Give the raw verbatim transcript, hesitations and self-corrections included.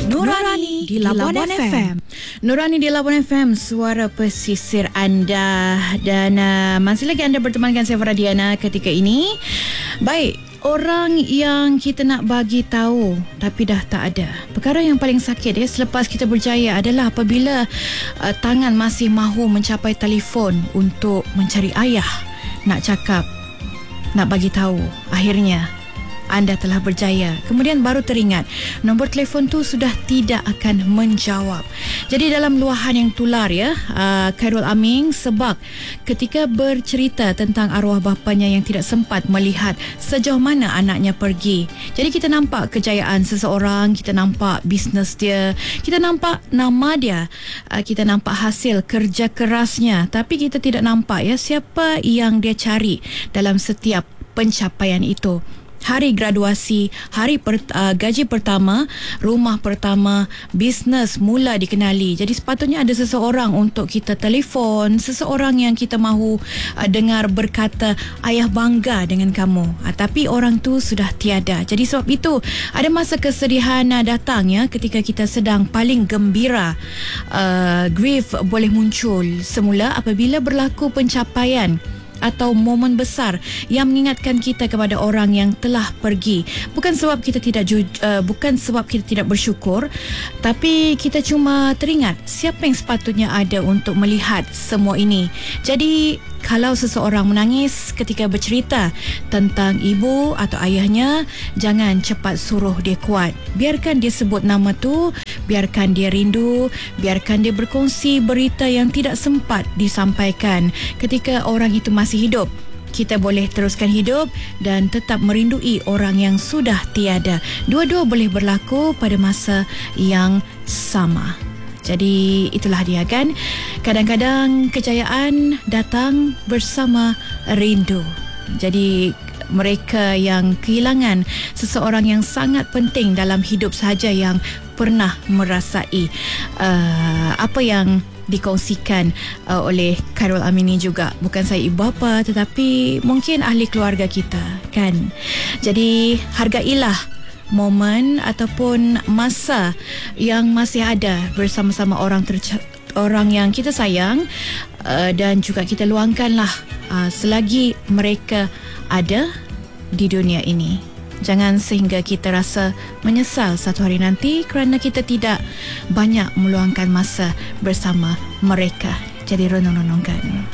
Nurani di Labuan F M. Nurani di Labuan F M, suara pesisir anda. Dan uh, masih lagi anda berteman dengan saya Faradiana ketika ini. Baik, orang yang kita nak bagi tahu tapi dah tak ada. Perkara yang paling sakit ya selepas kita berjaya adalah apabila uh, tangan masih mahu mencapai telefon untuk mencari ayah, nak cakap, nak bagi tahu. Akhirnya anda telah berjaya. Kemudian baru teringat nombor telefon tu sudah tidak akan menjawab. Jadi dalam luahan yang tular ya, uh, Khairul Aming sebab ketika bercerita tentang arwah bapanya yang tidak sempat melihat sejauh mana anaknya pergi. Jadi kita nampak kejayaan seseorang, kita nampak bisnes dia, kita nampak nama dia, uh, kita nampak hasil kerja kerasnya, tapi kita tidak nampak ya siapa yang dia cari dalam setiap pencapaian itu. Hari graduasi, hari per, uh, gaji pertama, rumah pertama, bisnes mula dikenali. Jadi sepatutnya ada seseorang untuk kita telefon, seseorang yang kita mahu uh, dengar berkata, ayah bangga dengan kamu. Uh, tapi orang tu sudah tiada. Jadi sebab itu ada masa kesedihan uh, datang ya ketika kita sedang paling gembira. Uh, grief boleh muncul semula apabila berlaku pencapaian atau momen besar yang mengingatkan kita kepada orang yang telah pergi. Bukan sebab kita tidak ju- uh, bukan sebab kita tidak bersyukur, tapi kita cuma teringat siapa yang sepatutnya ada untuk melihat semua ini. Jadi kalau seseorang menangis ketika bercerita tentang ibu atau ayahnya, jangan cepat suruh dia kuat. Biarkan dia sebut nama tu, biarkan dia rindu, biarkan dia berkongsi berita yang tidak sempat disampaikan ketika orang itu masih hidup. Kita boleh teruskan hidup dan tetap merindui orang yang sudah tiada. Dua-dua boleh berlaku pada masa yang sama. Jadi itulah dia kan. Kadang-kadang kejayaan datang bersama rindu. Jadi mereka yang kehilangan seseorang yang sangat penting dalam hidup sahaja yang pernah merasai uh, apa yang dikongsikan uh, oleh Khairul Amin ini juga. Bukan saya ibu bapa tetapi mungkin ahli keluarga kita kan. Jadi hargailah momen ataupun masa yang masih ada bersama-sama orang terca- orang yang kita sayang, uh, dan juga kita luangkanlah uh, selagi mereka ada di dunia ini. Jangan sehingga kita rasa menyesal satu hari nanti kerana kita tidak banyak meluangkan masa bersama mereka. Jadi renung-renungkan.